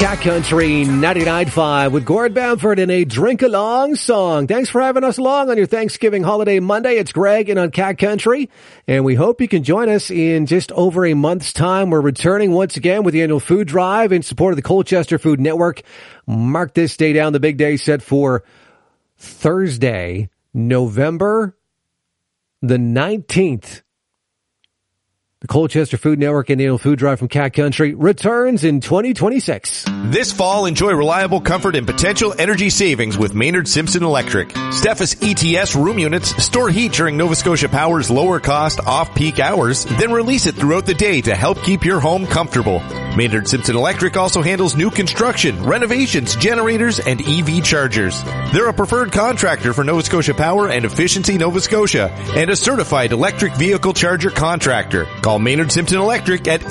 Cat Country 99.5 with Gord Bamford in a drink-along song. Thanks for having us along on your Thanksgiving holiday Monday. It's Greg and on Cat Country, and we hope you can join us in just over a month's time. We're returning once again with the annual food drive in support of the Colchester Food Network. Mark this day down, the big day set for Thursday, November the 19th. The Colchester Food Network and Annual Food Drive from Cat Country returns in 2026. This fall, enjoy reliable comfort and potential energy savings with Maynard Simpson Electric. Steffes ETS room units store heat during Nova Scotia Power's lower cost off-peak hours, then release it throughout the day to help keep your home comfortable. Maynard Simpson Electric also handles new construction, renovations, generators, and EV chargers. They're a preferred contractor for Nova Scotia Power and Efficiency Nova Scotia, and a certified electric vehicle charger contractor. Call Maynard Simpson Electric at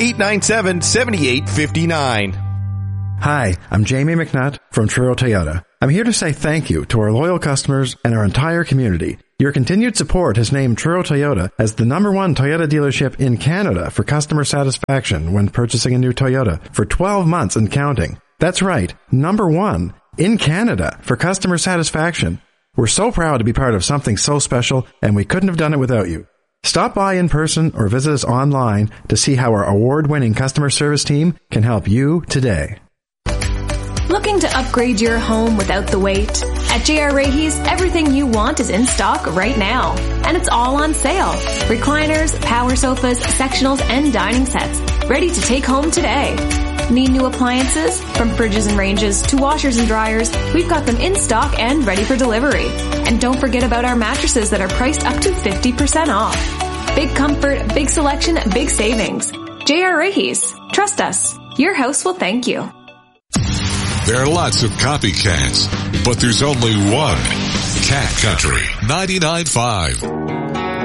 897-7859. Hi, I'm Jamie McNutt from Truro Toyota. I'm here to say thank you to our loyal customers and our entire community. Your continued support has named Truro Toyota as the #1 Toyota dealership in Canada for customer satisfaction when purchasing a new Toyota for 12 months and counting. That's right, #1 in Canada for customer satisfaction. We're so proud to be part of something so special, and we couldn't have done it without you. Stop by in person or visit us online to see how our award-winning customer service team can help you today. Looking to upgrade your home without the wait? At J.R. Rahe's, everything you want is in stock right now. And it's all on sale. Recliners, power sofas, sectionals, and dining sets. Ready to take home today. Need new appliances? From fridges and ranges to washers and dryers, we've got them in stock and ready for delivery. And don't forget about our mattresses that are priced up to 50% off. Big comfort, big selection, big savings. J.R. Rahe's. Trust us. Your house will thank you. There are lots of copycats, but there's only one. Cat Country 99.5.